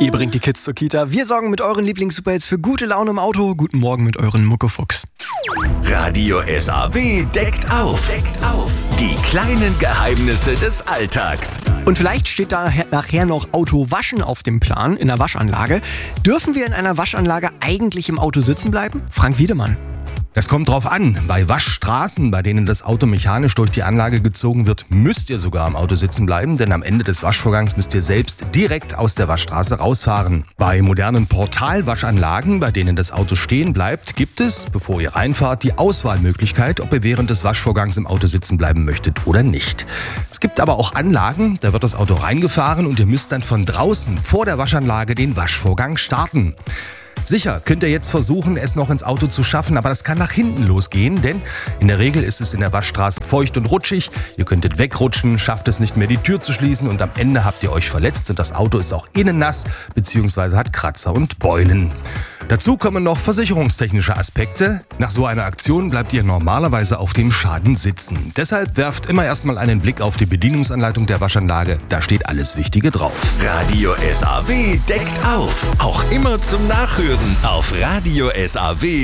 Ihr bringt die Kids zur Kita. Wir sorgen mit euren Lieblings-Superhits für gute Laune im Auto. Guten Morgen mit euren Muckefuchs. Radio SAW deckt auf. Die kleinen Geheimnisse des Alltags. Und vielleicht steht da nachher noch Autowaschen auf dem Plan in der Waschanlage. Dürfen wir in einer Waschanlage eigentlich im Auto sitzen bleiben? Frank Wiedemann. Das kommt drauf an. Bei Waschstraßen, bei denen das Auto mechanisch durch die Anlage gezogen wird, müsst ihr sogar am Auto sitzen bleiben, denn am Ende des Waschvorgangs müsst ihr selbst direkt aus der Waschstraße rausfahren. Bei modernen Portalwaschanlagen, bei denen das Auto stehen bleibt, gibt es, bevor ihr reinfahrt, die Auswahlmöglichkeit, ob ihr während des Waschvorgangs im Auto sitzen bleiben möchtet oder nicht. Es gibt aber auch Anlagen, da wird das Auto reingefahren und ihr müsst dann von draußen vor der Waschanlage den Waschvorgang starten. Sicher könnt ihr jetzt versuchen, es noch ins Auto zu schaffen, aber das kann nach hinten losgehen, denn in der Regel ist es in der Waschstraße feucht und rutschig. Ihr könntet wegrutschen, schafft es nicht mehr, die Tür zu schließen und am Ende habt ihr euch verletzt und das Auto ist auch innen nass bzw. hat Kratzer und Beulen. Dazu kommen noch versicherungstechnische Aspekte. Nach so einer Aktion bleibt ihr normalerweise auf dem Schaden sitzen. Deshalb werft immer erstmal einen Blick auf die Bedienungsanleitung der Waschanlage. Da steht alles Wichtige drauf. Radio SAW deckt auf. Auch immer zum Nachhören auf Radio SAW.